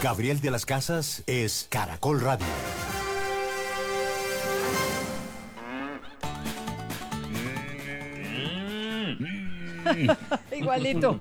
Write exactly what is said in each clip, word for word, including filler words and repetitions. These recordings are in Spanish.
Gabriel de las Casas es Caracol Radio. Igualito.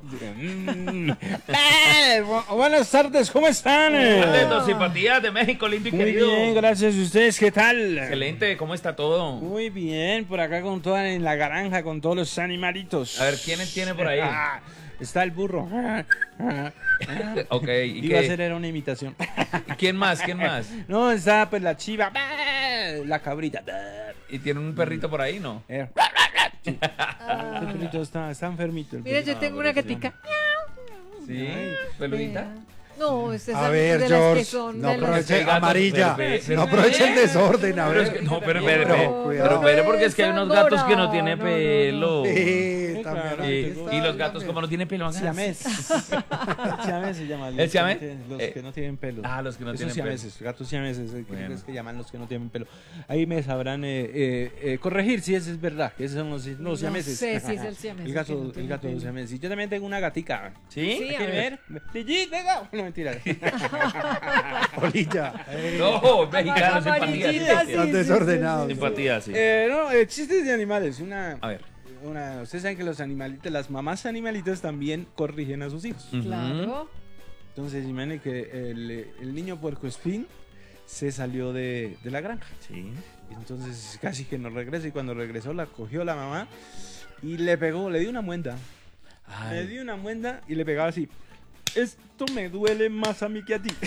Eh, bu- buenas tardes, ¿cómo están? Dos simpatías de México, lindo y Muy querido. bien, gracias. ¿Ustedes qué tal? Excelente, ¿cómo está todo? Muy bien, por acá con toda en la granja, con todos los animalitos. A ver, ¿quiénes tiene por ahí? Ah, está el burro. Ok, ¿y Iba a qué? hacer era una imitación. ¿Quién más? ¿Quién más? No, está pues la chiva, la cabrita. ¿Y tiene un perrito por ahí, no? Eh, sí. El perrito está, está enfermito. el Mira, perrito. yo tengo una gatica. ¿Sí? ¿Peludita? No, es esa A ver, de las que George, son no de las- aproveche gatos, amarilla, pero- pero- no aproveche el desorden, a Pero es ver. que, no, pero, No, pero, no, pero, cuidado. pero, pero, porque es que hay unos gatos que no tienen No, no, no, no. pelo. Sí, claro. también. Y, Está y los bien, gatos, también. como no tienen pelo, Siamés. Siamés se llama. ¿El siamés? Los Eh, que no tienen pelo. Ah, los que no Esos tienen pelo. siameses, gatos siameses, eh, creo Bueno. que es que llaman los que no tienen pelo. Ahí me sabrán eh, eh, eh, corregir si eso es verdad, que esos son los, los No siameses. sé si es el siamés El el gato, que no el tiene gato pelo. siamés. Y yo también tengo una gatica. ¿Sí? Sí, Hay a que ver. ver. Ligit, venga. No, mentira. Polilla. No, mexicano, Amarillita, simpatía. sí, Están sí, desordenados. Simpatía, sí. Eh, no, eh, chistes de animales. Una, A ver. una, ustedes saben que los animalitos, las mamás animalitas también corrigen a sus hijos. Ujú. Claro. Entonces, imagínense que el, el niño puercoespín se salió de, de la granja. Sí. Y entonces casi que no regresa. Y cuando regresó, la cogió la mamá y le pegó, le dio una muenda. Le Ay. dio una muenda y le pegaba así. Esto me duele más a mí que a ti.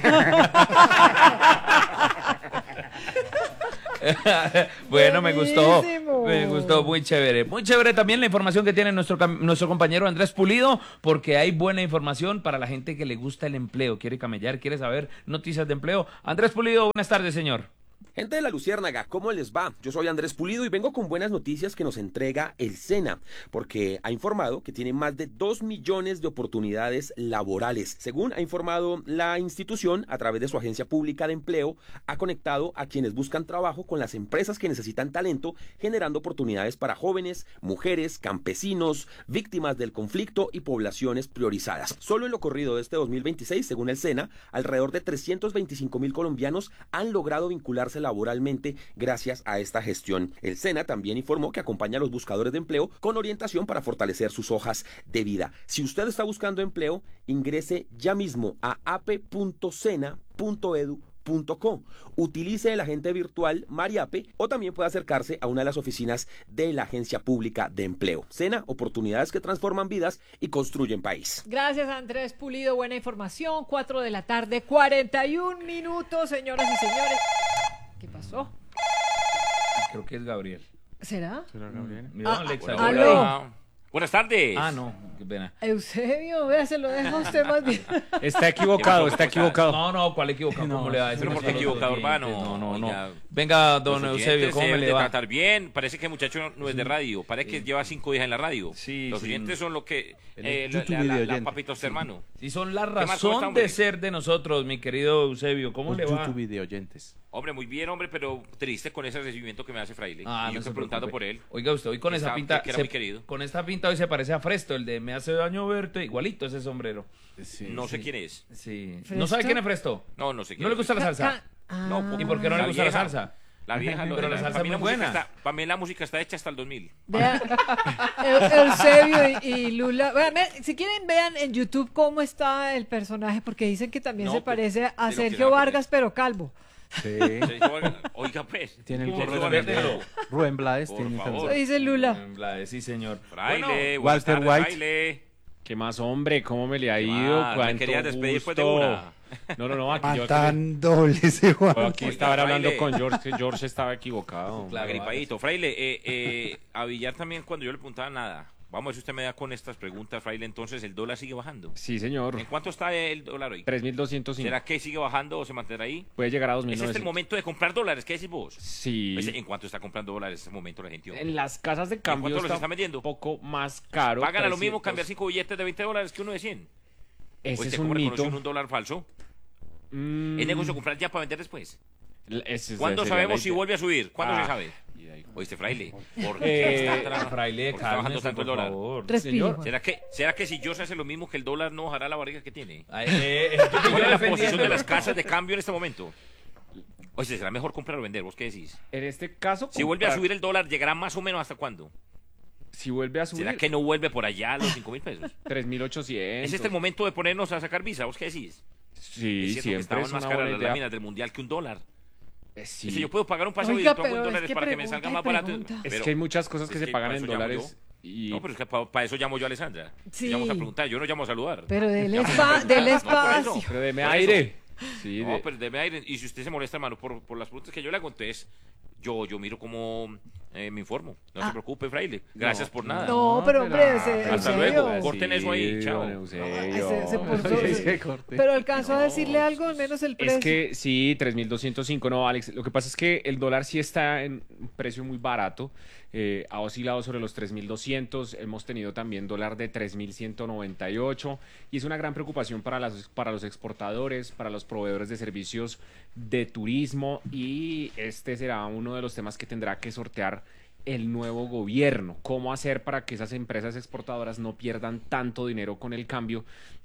Bueno, me gustó. Buenísimo. Me gustó, muy chévere. Muy chévere también la información que tiene nuestro, cam- nuestro compañero Andrés Pulido, porque hay buena información para la gente que le gusta el empleo, quiere camellar, quiere saber noticias de empleo. Andrés Pulido, buenas tardes, señor. Gente de la Luciérnaga, ¿cómo les va? Yo soy Andrés Pulido y vengo con buenas noticias que nos entrega el SENA, porque ha informado que tiene más de dos millones de oportunidades laborales. Según ha informado la institución, a través de su agencia pública de empleo, ha conectado a quienes buscan trabajo con las empresas que necesitan talento, generando oportunidades para jóvenes, mujeres, campesinos, víctimas del conflicto y poblaciones priorizadas. Solo en lo corrido de este dos mil veintiséis, según el SENA, alrededor de trescientos veinticinco mil colombianos han logrado vincularse laboralmente gracias a esta gestión. El SENA también informó que acompaña a los buscadores de empleo con orientación para fortalecer sus hojas de vida. Si usted está buscando empleo, ingrese ya mismo a ape punto sena punto edu punto co. Utilice el agente virtual Mariape o también puede acercarse a una de las oficinas de la Agencia Pública de Empleo. SENA, oportunidades que transforman vidas y construyen país. Gracias, Andrés Pulido. Buena información. Cuatro de la tarde, cuarenta y un minutos, señoras y señores. ¿Qué pasó? Creo que es Gabriel. ¿Será? Mira, Ah, Alexa. ah, Hola. aló. Buenas tardes. Ah, no, qué pena. Eusebio, vea, se lo deja a usted más bien. Está equivocado, está equivocado. No, no, ¿cuál equivocado? No, ¿Cómo le va? pero ¿por qué Ese equivocado, oyentes, hermano? No, no, Oiga, no. Venga, don Los Eusebio, oyentes ¿cómo me deben le de va? tratar bien. Parece que el muchacho no es de radio. Parece que lleva cinco días en la radio. Sí, Los sí. oyentes son lo que... El Eh, YouTube la, la, la, video la oyente. papitos hermano. Y son la más, cómo está, razón hombre? de ser de nosotros, mi querido Eusebio. ¿Cómo Los le va? YouTube video oyentes. Hombre, muy bien, hombre, pero triste con ese recibimiento que me hace Fraile. Ah, y yo no se estoy preguntando por preocupe. él. Oiga usted, hoy con Que esa está- pinta, que era se- muy querido. con esta pinta hoy se parece a Fresto, el de me hace daño verte, igualito ese sombrero. no sé quién es. Sí. ¿Fresto? ¿No sabe quién es Fresto? No, no sé quién ¿No le es. gusta la salsa? Ah. No, ¿Y por qué no le La gusta la vieja. salsa? La vieja, lo- Pero la salsa para mí es muy música buena. está- para mí la música está hecha hasta el dos mil. Vea, Eu- Eusebio y, y Lula. Vean, vean, si quieren, vean en YouTube cómo está el personaje, porque dicen que también No, se pues, parece a de lo que Sergio nada que Vargas, pero calvo. Sí. Oiga, pues. Tiene el ¿cómo gorro se de va a meter? Rubén Blades Por tiene favor. Eso dice Lula. La- Sí, señor. Fraile, Bueno, buenas Walter tardes, White. Fraile. ¿Qué más, hombre? ¿Cómo me le ha ¿Qué ido? más? Me ¿Cuánto querías despedir, pues, de gusto? una. No, no, no, aquí yo... Matan doble ese Juan. Aquí Oiga, estaba hablando Fraile. con George, que George estaba equivocado. Claro. Agripadito. Fraile, eh, eh, a Villar también cuando yo le preguntaba nada. Vamos a ver si usted me da con estas preguntas, Fraile. Entonces, ¿el dólar sigue bajando? Sí, señor. ¿En cuánto está el dólar hoy? tres mil doscientos cinco. ¿Será que sigue bajando o se mantendrá ahí? Puede llegar a dos mil ¿Es este el novecientos. momento de comprar dólares? ¿Qué decís vos? Sí. Pues, ¿en cuánto está comprando dólares en este momento la gente? hombre? En las casas de cambio cuánto los está están vendiendo? un poco más caro. ¿Pagan a lo mismo trescientos. cambiar cinco billetes de veinte dólares que uno de cien? Ese ¿O es usted un cómo reconoce mito. un dólar falso? Mm, ¿Es negocio comprar ya para vender después? ese- ¿Cuándo sería sabemos la si idea. vuelve a subir? ¿Cuándo Ah, se sabe? vida, hijo. Oíste, Fraile. ¿Por Eh, qué está tra- Fraile, por qué está bajando cálmese, tanto por el dólar? favor. Respire, Señor, Juan. ¿Será que, ¿Será que si yo se hace lo mismo que el dólar no bajará la barriga que tiene? Ay, eh, es que yo ¿Cuál es la defendiendo- posición de las casas de cambio en este momento? Oye, ¿será mejor comprar o vender? ¿Vos qué decís? En este caso, Si vuelve a comprar- subir el dólar, ¿llegará más o menos hasta cuándo? Si vuelve a subir, ¿Será que no vuelve por allá a los cinco mil pesos? tres mil ochocientos. ¿Es este el momento de ponernos a sacar visa? ¿Vos qué decís? Sí, es cierto que siempre estaban es más una caras buena las idea. láminas del mundial que un dólar. Eh, sí. Dice, yo puedo pagar un pasaje Oiga, y pongo en pero es dólares que para que me pregunta salga y más barato. pregunta. Es Pero- que hay muchas cosas que es se que pagan para en eso llamo dólares y No, pero es que para eso llamo yo a Alessandra. Sí. Llamo a preguntar, yo no llamo a saludar. Pero dele, Llamo a espa- preguntar. dele No, por eso. espacio. pero deme Por eso. aire. Sí, No, de- pero deme aire. Y si usted se molesta, hermano, por, por las preguntas que yo le hago, entonces yo, yo miro cómo eh, me informo. No Ah. se preocupe, Fraile. Gracias por nada. No, pero hombre, se- en Hasta serio. luego. Corten eso ahí, Sí, chao. don Eusebio. Ay, se- se puso- Sí, se corte. Pero alcanzó a decirle algo, al menos el precio. Es que sí, tres mil doscientos cinco, no, Alex. Lo que pasa es que el dólar sí está en un precio muy barato. Eh, ha oscilado sobre los tres mil doscientos. Hemos tenido también dólar de tres mil ciento noventa y ocho. Y es una gran preocupación para, las, para los exportadores, para los proveedores de servicios de turismo. Y este será uno de los temas que tendrá que sortear el nuevo gobierno. ¿Cómo hacer para que esas empresas exportadoras no pierdan tanto dinero con el cambio?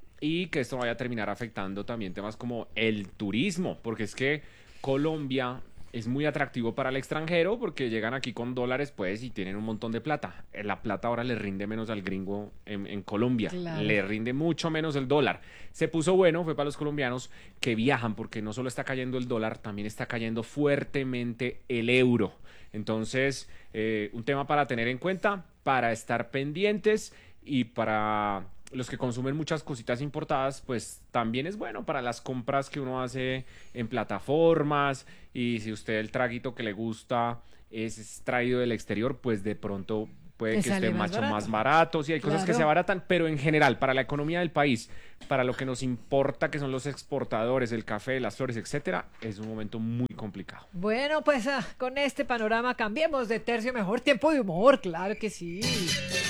Y que esto vaya a terminar afectando también temas como el turismo, porque es que Colombia es muy atractivo para el extranjero porque llegan aquí con dólares pues y tienen un montón de plata. Eh, La plata ahora le rinde menos al gringo en, en Colombia, Claro. le rinde mucho menos el dólar. Se puso bueno, fue para los colombianos que viajan porque no solo está cayendo el dólar, también está cayendo fuertemente el euro. Entonces, eh, un tema para tener en cuenta, para estar pendientes y para los que consumen muchas cositas importadas, pues también es bueno para las compras que uno hace en plataformas y si usted el traguito que le gusta es traído del exterior, pues de pronto puede Te que sale esté más mucho barato. más barato. Sí, hay cosas que Claro. se abaratan, pero en general, para la economía del país, para lo que nos importa, que son los exportadores, el café, las flores, etcétera, es un momento muy complicado. Bueno, pues ah, con este panorama cambiemos de tercio, mejor tiempo de humor, claro que sí.